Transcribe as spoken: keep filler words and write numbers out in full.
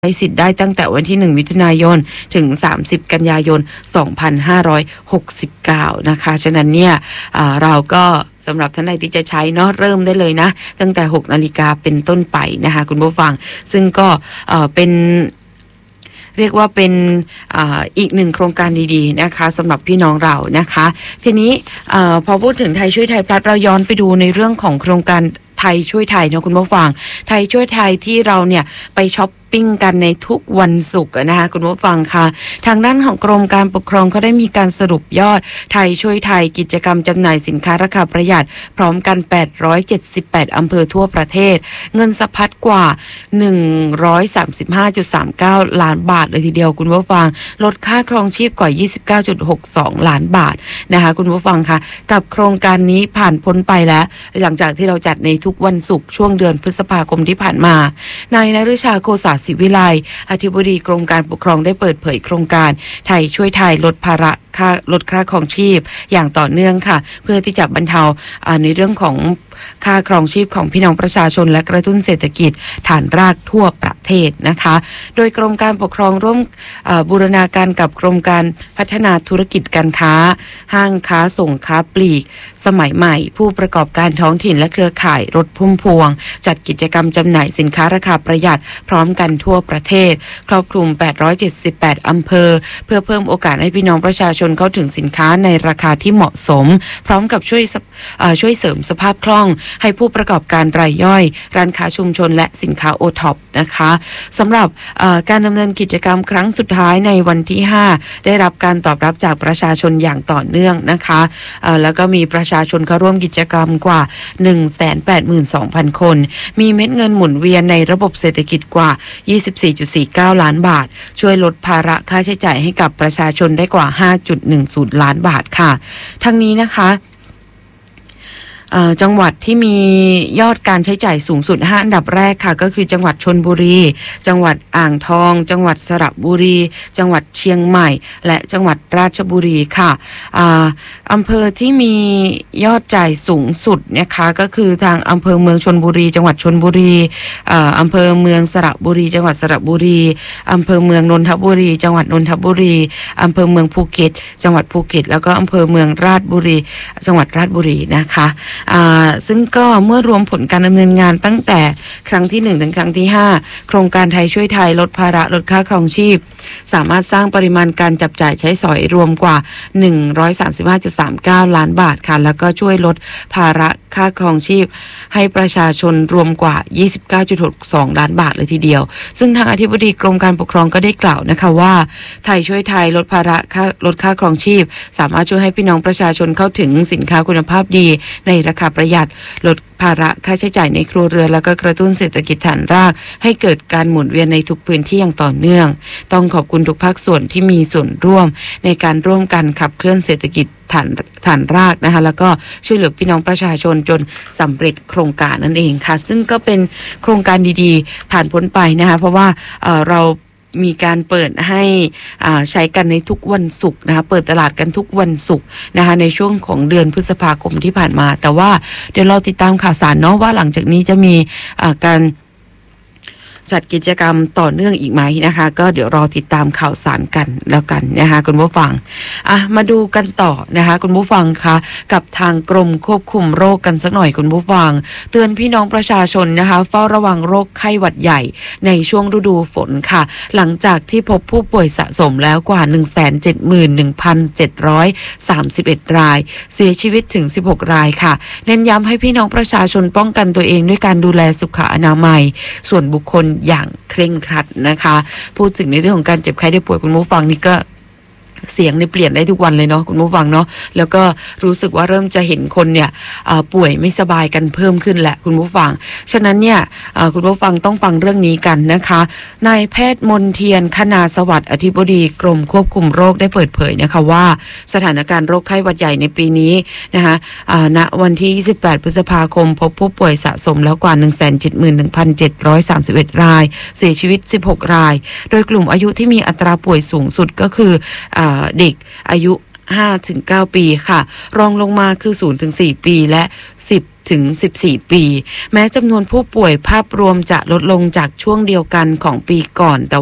ใช้สิทธิ์ได้ตั้งแต่วันที่หนึ่งมิถุนายนถึงสามสิบกันยายนสองพันห้าร้อยหกสิบเก้านะคะฉะนั้นเนี่ยเราก็สำหรับท่านใดที่จะใช้เนาะเริ่มได้เลยนะตั้งแต่หกนาฬิกาเป็นต้นไปนะคะคุณผู้ฟังซึ่งก็เป็นเรียกว่าเป็นอ่าอีกหนึ่งโครงการดีๆนะคะสำหรับพี่น้องเรานะคะทีนี้พอพูดถึงไทยช่วยไทยพลัดเราย้อนไปดูในเรื่องของโครงการไทยช่วยไทยเนาะคุณผู้ฟังไทยช่วยไทยที่เราเนี่ยไปช้อปปิ้งกันในทุกวันศุกร์นะคะคุณผู้ฟังค่ะทางด้านของกรมการปกครองเขาได้มีการสรุปยอดไทยช่วยไทยกิจกรรมจำหน่ายสินค้าราคาประหยัดพร้อมกันแปดร้อยเจ็ดสิบแปดอำเภอทั่วประเทศเงินสะพัดกว่า หนึ่งร้อยสามสิบห้าจุดสามเก้า ล้านบาทเลยทีเดียวคุณผู้ฟังลดค่าครองชีพกว่า ยี่สิบเก้าจุดหกสอง ล้านบาทนะคะคุณผู้ฟังค่ะกับโครงการนี้ผ่านพ้นไปแล้วหลังจากที่เราจัดในทุกวันศุกร์ช่วงเดือนพฤษภาคมที่ผ่านมานายนฤชาโคสาศิวิไลอธิบดีกรมการปกครองได้เปิดเผยโครงการไทยช่วยไทยลดภาระค่าลดค่าครองชีพอย่างต่อเนื่องค่ะเพื่อที่จะบรรเทาในเรื่องของค่าครองชีพของพี่น้องประชาชนและกระตุ้นเศรษฐกิจฐานรากทั่วประเทศนะคะโดยกรมการปกครองร่วมบูรณาการกับกรมการพัฒนาธุรกิจการค้าห้างค้าส่งค้าปลีกสมัยใหม่ผู้ประกอบการท้องถิ่นและเครือข่ายรถพุ่มพวงจัดกิจกรรมจำหน่ายสินค้าราคาประหยัดพร้อมกันทั่วประเทศครอบคลุมแปดร้อยเจ็ดสิบแปดอำเภอเพื่อเพิ่มโอกาสให้พี่น้องประชาชนเข้าถึงสินค้าในราคาที่เหมาะสมพร้อมกับช่วยช่วยเสริมสภาพคล่องให้ผู้ประกอบการรายย่อยร้านค้าชุมชนและสินค้าโอท็อปนะคะสำหรับการดำเนินกิจกรรมครั้งสุดท้ายในวันที่ห้าได้รับการตอบรับจากประชาชนอย่างต่อเนื่องนะคะแล้วก็มีประชาชนเข้าร่วมกิจกรรมกว่า หนึ่งแสนแปดหมื่นสองพัน คนมีเม็ดเงินหมุนเวียนในระบบเศรษฐกิจกว่า ยี่สิบสี่จุดสี่เก้า ล้านบาทช่วยลดภาระค่าใช้จ่ายให้กับประชาชนได้กว่า ห้าจุดหนึ่งศูนย์ ล้านบาทค่ะทั้งนี้นะคะจังหวัดที่มียอดการใช้จ่ายสูงสุดห้าอันดับแรกค่ะก็คือจังหวัดชลบุรีจังหวัดอ่างทองจังหวัดสระบุรีจังหวัดเชียงใหม่และจังหวัดราชบุรีค่ะอำเภอที่มียอดจ่ายสูงสุดนะคะก็คือทางอำเภอเมืองชลบุรีจังหวัดชลบุรีอำเภอเมืองสระบุรีจังหวัดสระบุรีอำเภอเมืองนนทบุรีจังหวัดนนทบุรีอำเภอเมืองภูเก็ตจังหวัดภูเก็ตแล้วก็อำเภอเมืองราชบุรีจังหวัดราชบุรีนะคะซึ่งก็เมื่อรวมผลการดำเนินงานตั้งแต่ครั้งที่หนึ่งถึงครั้งที่ห้าโครงการไทยช่วยไทยลดภาระลดค่าครองชีพสามารถสร้างปริมาณการจับจ่ายใช้สอยรวมกว่า หนึ่งร้อยสามสิบห้าจุดสามเก้า ล้านบาทค่ะแล้วก็ช่วยลดภาระค่าครองชีพให้ประชาชนรวมกว่า ยี่สิบเก้าจุดหกสอง ล้านบาทเลยทีเดียวซึ่งทางอธิบดีกรมการปกครองก็ได้กล่าวนะคะว่าไทยช่วยไทยลดภาระค่าลดค่าครองชีพสามารถช่วยให้พี่น้องประชาชนเข้าถึงสินค้าคุณภาพดีในราคาประหยัดลดภาระค่าใช้จ่ายในครัวเรือนแล้วก็กระตุ้นเศรษฐกิจฐานรากให้เกิดการหมุนเวียนในทุกพื้นที่อย่างต่อเนื่องต้องขอบคุณทุกภาคส่วนที่มีส่วนร่วมในการร่วมกันขับเคลื่อนเศรษฐกิจฐานฐานรากนะคะแล้วก็ช่วยเหลือพี่น้องประชาชนจนสำเร็จโครงการนั่นเองค่ะซึ่งก็เป็นโครงการดีๆผ่านพ้นไปนะคะเพราะว่าเอ่อเรามีการเปิดให้ใช้กันในทุกวันศุกร์นะคะเปิดตลาดกันทุกวันศุกร์นะคะในช่วงของเดือนพฤษภาคมที่ผ่านมาแต่ว่าเดี๋ยวเราติดตามข่าวสารเนาะว่าหลังจากนี้จะมีการจัดกิจกรรมต่อเนื่องอีกไหมนะคะก็เดี๋ยวรอติดตามข่าวสารกันแล้วกันนะคะคุณผู้ฟังอ่ะมาดูกันต่อนะคะคุณผู้ฟังคะกับทางกรมควบคุมโรคกันสักหน่อยคุณผู้ฟังเตือนพี่น้องประชาชนนะคะเฝ้าระวังโรคไข้หวัดใหญ่ในช่วงฤดูฝนค่ะหลังจากที่พบผู้ป่วยสะสมแล้วกว่า หนึ่งแสนเจ็ดหมื่นหนึ่งพันเจ็ดร้อยสามสิบเอ็ด รายเสียชีวิตถึงสิบหกรายค่ะเน้นย้ำให้พี่น้องประชาชนป้องกันตัวเองด้วยการดูแลสุขอนามัยส่วนบุคคลอย่างเคร่งครัดนะคะพูดถึงในเรื่องของการเจ็บไข้ได้ป่วยคุณผู้ฟังนี่ก็เสียงเนี่ยเปลี่ยนได้ทุกวันเลยเนาะคุณผู้ฟังเนาะแล้วก็รู้สึกว่าเริ่มจะเห็นคนเนี่ยป่วยไม่สบายกันเพิ่มขึ้นแหละคุณผู้ฟังฉะนั้นเนี่ยคุณผู้ฟังต้องฟังเรื่องนี้กันนะคะนายแพทย์มนเทียนคณาสวัสดิ์อธิบดีกรมควบคุมโรคได้เปิดเผยนะคะว่าสถานการณ์โรคไข้หวัดใหญ่ในปีนี้นะคะณวันที่ยี่สิบแปดพฤษภาคมพบผู้ป่วยสะสมแล้วกว่า หนึ่งแสนเจ็ดหมื่นหนึ่งพันเจ็ดร้อยสามสิบเอ็ด รายเสียชีวิตสิบหกรายโดยกลุ่มอายุที่มีอัตราป่วยสูงสุดก็คือเด็กอายุห้าถึงเก้า ปีค่ะรองลงมาคือ ศูนย์ถึงสี่ ปีและสิบถึงสิบสี่ ปีแม้จำนวนผู้ป่วยภาพรวมจะลดลงจากช่วงเดียวกันของปีก่อนแต่